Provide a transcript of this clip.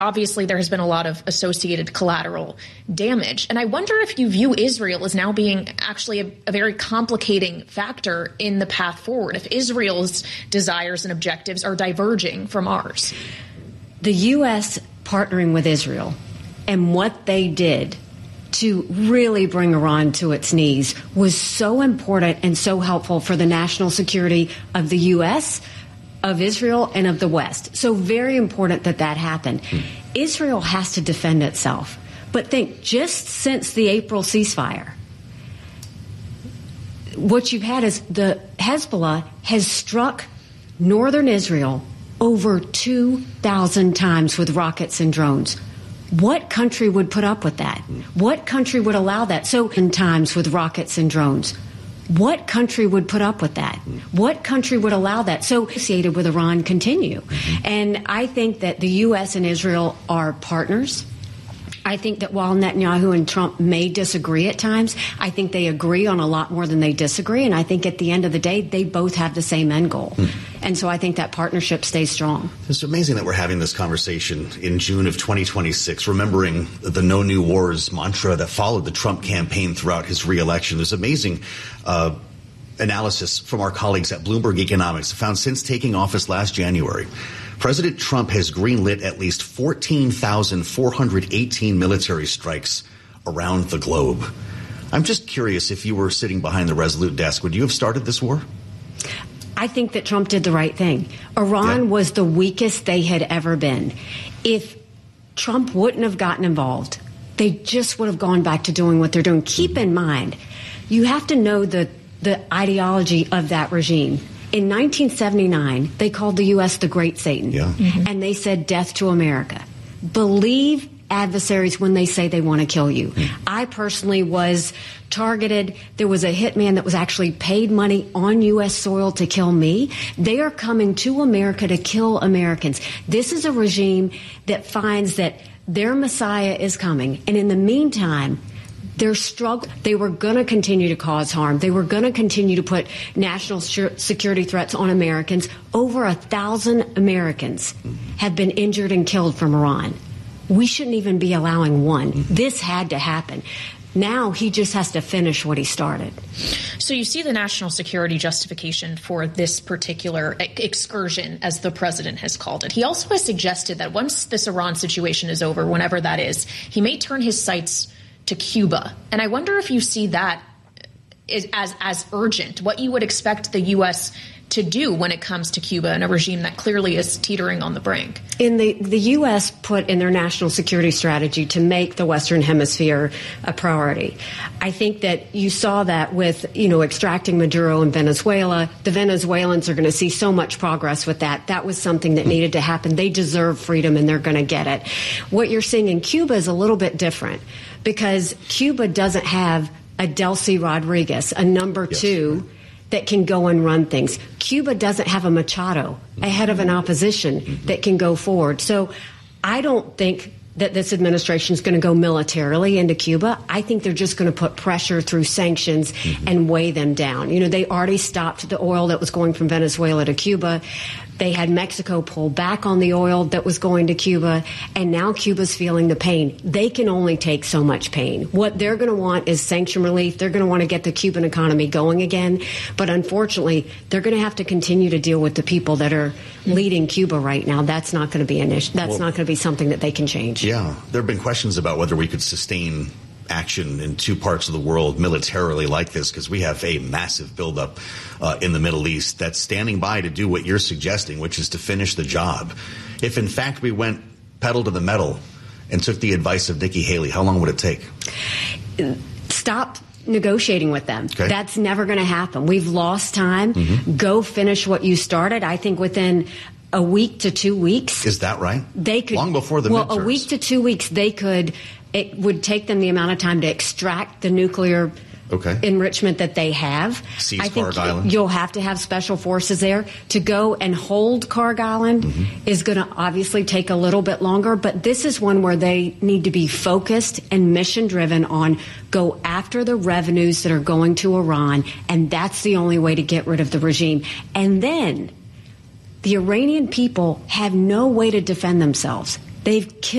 obviously there has been a lot of associated collateral damage. And I wonder if you view Israel as now being actually a very complicating factor in the path forward, if Israel's desires and objectives are diverging from ours. The U.S. partnering with Israel and what they did to really bring Iran to its knees was so important and so helpful for the national security of the U.S., of Israel, and of the West. So very important that that happened. Israel has to defend itself. But think, just since the April ceasefire, what you've had is the Hezbollah has struck northern Israel over 2,000 times with rockets and drones. What country would put up with that? What country would allow that? So, in times with rockets and drones. What country would put up with that? What country would allow that? So associated with Iran continue. And I think that the U.S. and Israel are partners. I think that while Netanyahu and Trump may disagree at times, I think they agree on a lot more than they disagree. And I think at the end of the day, they both have the same end goal. And so I think that partnership stays strong. It's amazing that we're having this conversation in June of 2026, remembering the no new wars mantra that followed the Trump campaign throughout his reelection. There's amazing analysis from our colleagues at Bloomberg Economics found since taking office last January, President Trump has greenlit at least 14,418 military strikes around the globe. I'm just curious, if you were sitting behind the Resolute desk, would you have started this war? I think that Trump did the right thing. Iran was the weakest they had ever been. If Trump wouldn't have gotten involved, they just would have gone back to doing what they're doing. Keep in mind, you have to know the ideology of that regime. In 1979, they called the U.S. the Great Satan, and they said death to America. Believe adversaries when they say they want to kill you. I personally was targeted. There was a hitman that was actually paid money on U.S. soil to kill me. They are coming to America to kill Americans. This is a regime that finds that their Messiah is coming, and in the meantime, their struggle, they were going to continue to cause harm. They were going to continue to put national security threats on Americans. Over 1,000 Americans have been injured and killed from Iran. We shouldn't even be allowing one. This had to happen. Now he just has to finish what he started. So you see the national security justification for this particular excursion, as the president has called it. He also has suggested that once this Iran situation is over, whenever that is, he may turn his sights to Cuba. And I wonder if you see that as urgent, what you would expect the U.S. to do when it comes to Cuba and a regime that clearly is teetering on the brink. In the U.S. put in their national security strategy to make the Western Hemisphere a priority. I think that you saw that with, extracting Maduro in Venezuela. The Venezuelans are going to see so much progress with that. That was something that needed to happen. They deserve freedom, and they're going to get it. What you're seeing in Cuba is a little bit different, because Cuba doesn't have a Delcy Rodriguez, a number two, that can go and run things. Cuba doesn't have a Machado, a head of an opposition that can go forward. So I don't think that this administration is going to go militarily into Cuba. I think they're just going to put pressure through sanctions and weigh them down. They already stopped the oil that was going from Venezuela to Cuba. They had Mexico pull back on the oil that was going to Cuba, and now Cuba's feeling the pain. They can only take so much pain. What they're going to want is sanction relief. They're going to want to get the Cuban economy going again. But unfortunately, they're going to have to continue to deal with the people that are leading Cuba right now. That's not going to be an issue. That's not going to be something that they can change. Yeah, there have been questions about whether we could sustain action in two parts of the world militarily like this, because we have a massive buildup in the Middle East that's standing by to do what you're suggesting, which is to finish the job. If, in fact, we went pedal to the metal and took the advice of Nikki Haley, how long would it take? Stop negotiating with them. Okay. That's never going to happen. We've lost time. Go finish what you started. I think within a week to 2 weeks. Is that right? They could. Long before the midterms. Well, a week to 2 weeks, they could. It would take them the amount of time to extract the nuclear enrichment that they have. Seize Carg Island. You'll have to have special forces there. To go and hold Carg Island is going to obviously take a little bit longer, but this is one where they need to be focused and mission driven on go after the revenues that are going to Iran, and that's the only way to get rid of the regime. And then the Iranian people have no way to defend themselves. They've killed